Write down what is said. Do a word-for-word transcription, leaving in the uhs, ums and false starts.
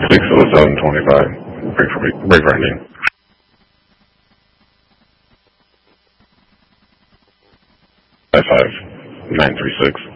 six oh seven twenty-five. Break for, break for ending. Five five nine three six.